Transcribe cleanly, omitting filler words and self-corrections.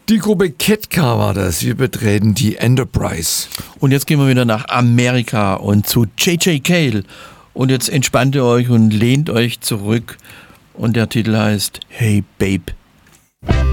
Die Gruppe Ketka war das. Wir betreten die Enterprise. Und jetzt gehen wir wieder nach Amerika und zu J.J. Cale. Und jetzt entspannt ihr euch und lehnt euch zurück. Und der Titel heißt Hey Babe.